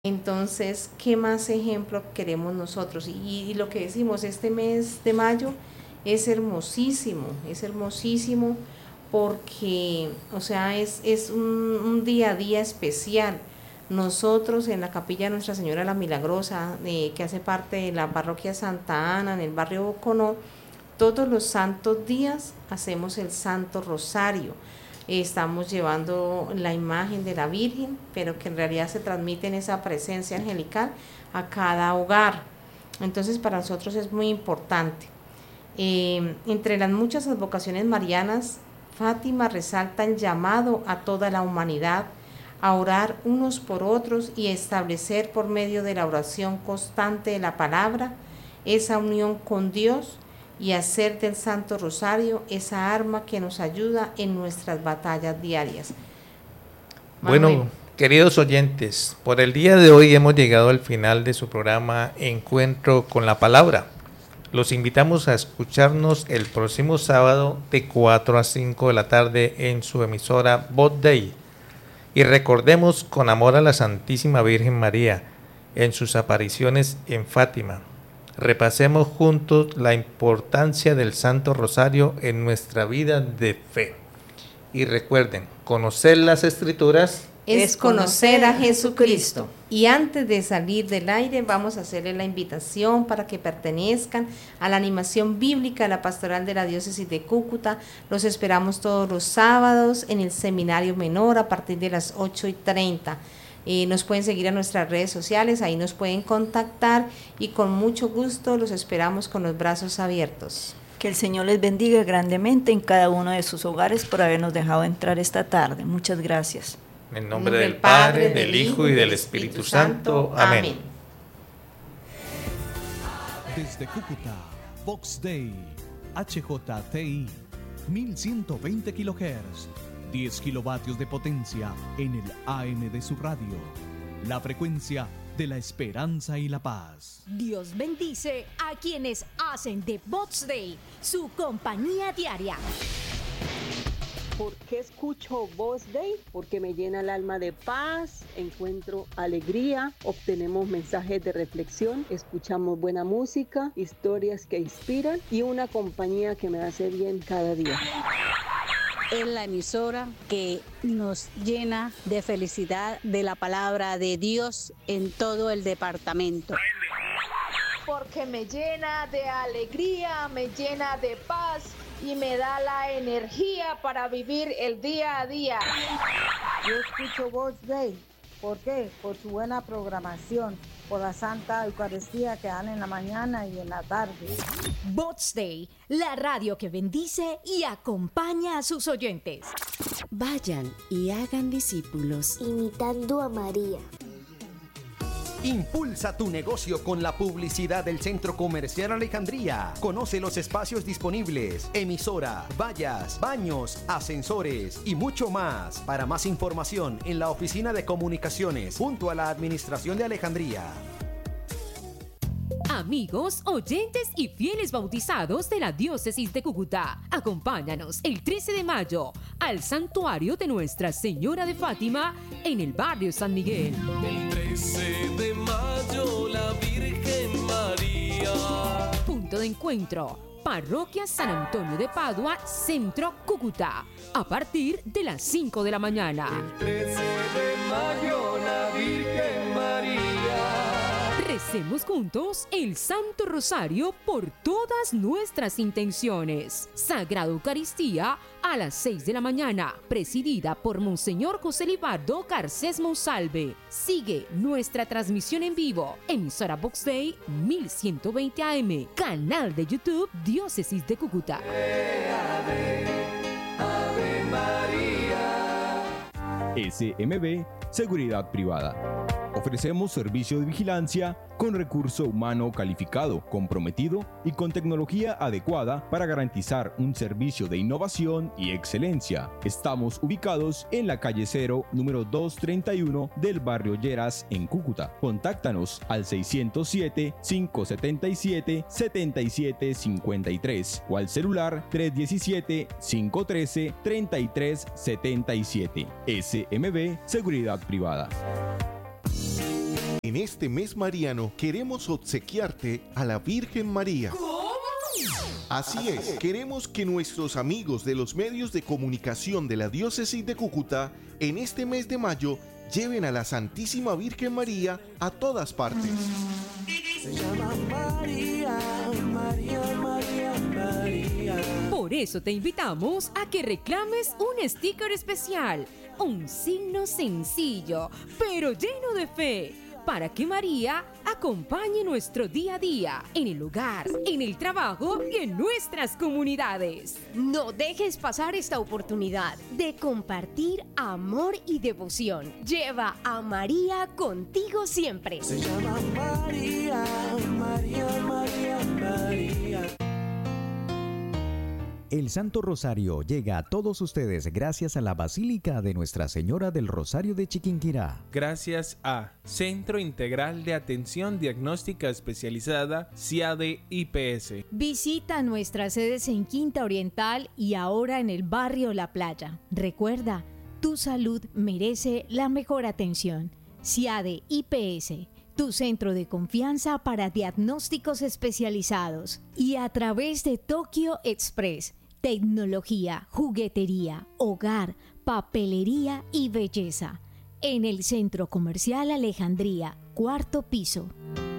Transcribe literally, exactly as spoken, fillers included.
Entonces, ¿qué más ejemplo queremos nosotros? Y, y lo que decimos, este mes de mayo es hermosísimo, es hermosísimo porque, o sea, es, es un, un día a día especial. Nosotros en la capilla de Nuestra Señora la Milagrosa, eh, que hace parte de la parroquia Santa Ana, en el barrio Boconó, todos los santos días hacemos el Santo Rosario. Estamos llevando la imagen de la Virgen, pero que en realidad se transmite en esa presencia angelical a cada hogar. Entonces para nosotros es muy importante. Eh, entre las muchas advocaciones marianas, Fátima resalta el llamado a toda la humanidad a orar unos por otros y establecer por medio de la oración constante de la palabra esa unión con Dios y hacer del Santo Rosario esa arma que nos ayuda en nuestras batallas diarias. Manuel. Bueno, queridos oyentes, por el día de hoy hemos llegado al final de su programa Encuentro con la Palabra. Los invitamos a escucharnos el próximo sábado de cuatro a cinco de la tarde en su emisora Voz Dei. Y recordemos con amor a la Santísima Virgen María en sus apariciones en Fátima. Repasemos juntos la importancia del Santo Rosario en nuestra vida de fe. Y recuerden, conocer las Escrituras es conocer a Jesucristo. Y antes de salir del aire, vamos a hacerle la invitación para que pertenezcan a la animación bíblica de la Pastoral de la Diócesis de Cúcuta. Los esperamos todos los sábados en el Seminario Menor a partir de las ocho y treinta. Eh, nos pueden seguir en nuestras redes sociales, ahí nos pueden contactar y con mucho gusto los esperamos con los brazos abiertos. Que el Señor les bendiga grandemente en cada uno de sus hogares por habernos dejado entrar esta tarde. Muchas gracias. En nombre del Padre, del Hijo y del Espíritu Santo. Amén. Desde Cúcuta, Vox Dei, H J T I, mil ciento veinte kilohertz. diez kilovatios de potencia en el A M de su radio. La frecuencia de la esperanza y la paz. Dios bendice a quienes hacen de Vox Dei su compañía diaria. ¿Por qué escucho Voz Dei? Porque me llena el alma de paz, encuentro alegría, obtenemos mensajes de reflexión, escuchamos buena música, historias que inspiran y una compañía que me hace bien cada día. Es la emisora que nos llena de felicidad de la palabra de Dios en todo el departamento. Porque me llena de alegría, me llena de paz y me da la energía para vivir el día a día. Yo escucho Voz Dei. ¿Por qué? Por su buena programación, por la Santa Eucaristía que dan en la mañana y en la tarde. Vox Dei, la radio que bendice y acompaña a sus oyentes. Vayan y hagan discípulos, imitando a María. Impulsa tu negocio con la publicidad del Centro Comercial Alejandría. Conoce los espacios disponibles, emisora, vallas, baños, ascensores y mucho más. Para más información en la oficina de comunicaciones junto a la Administración de Alejandría. Amigos, oyentes y fieles bautizados de la Diócesis de Cúcuta, acompáñanos el trece de mayo al santuario de Nuestra Señora de Fátima en el barrio San Miguel. El trece de mayo, la Virgen María. Punto de encuentro: Parroquia San Antonio de Padua, Centro Cúcuta, a partir de las cinco de la mañana. El trece de mayo, la Virgen María. Recemos juntos el Santo Rosario por todas nuestras intenciones. Sagrada Eucaristía a las seis de la mañana, presidida por Monseñor José Libardo Garcés Monsalve. Sigue nuestra transmisión en vivo, emisora Vox Dei mil ciento veinte A M, canal de YouTube Diócesis de Cúcuta. Ave, Ave María. S M B Seguridad Privada. Ofrecemos servicio de vigilancia con recurso humano calificado, comprometido y con tecnología adecuada para garantizar un servicio de innovación y excelencia. Estamos ubicados en la calle cero, número doscientos treinta y uno del barrio Lleras, en Cúcuta. Contáctanos al seiscientos siete, quinientos setenta y siete, setenta y siete cincuenta y tres o al celular trescientos diecisiete, quinientos trece, treinta y tres setenta y siete. S M B Seguridad Privada. En este mes mariano queremos obsequiarte a la Virgen María. ¿Cómo? Así es, queremos que nuestros amigos de los medios de comunicación de la Diócesis de Cúcuta en este mes de mayo lleven a la Santísima Virgen María a todas partes. Se llama María, María, María, María. Por eso te invitamos a que reclames un sticker especial, un signo sencillo, pero lleno de fe, para que María acompañe nuestro día a día, en el hogar, en el trabajo y en nuestras comunidades. No dejes pasar esta oportunidad de compartir amor y devoción. Lleva a María contigo siempre. Se llama María, María, María, María. El Santo Rosario llega a todos ustedes gracias a la Basílica de Nuestra Señora del Rosario de Chiquinquirá. Gracias a Centro Integral de Atención Diagnóstica Especializada, C I A D I P S. Visita nuestras sedes en Quinta Oriental y ahora en el barrio La Playa. Recuerda, tu salud merece la mejor atención. C I A D I P S. Tu centro de confianza para diagnósticos especializados. Y a través de Tokyo Express, tecnología, juguetería, hogar, papelería y belleza. En el Centro Comercial Alejandría, cuarto piso.